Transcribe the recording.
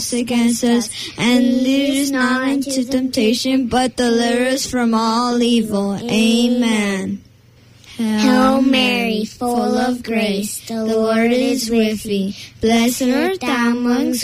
against us, and lead us not into temptation, but deliver us from all evil. Amen. Hail Mary, full of grace, the Lord is with thee. Blessed art thou amongst